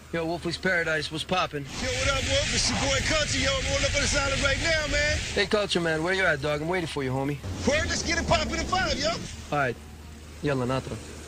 Yo, Wolfie's Paradise, what's poppin'? Yo, what up, Wolf? It's your boy Culture, yo. I'm rolling up on the island right now, man. Hey, Culture, man, where you at, dog? I'm waiting for you, homie. Word, let's get it poppin' at 5, yo. All right. Yalla, Natra.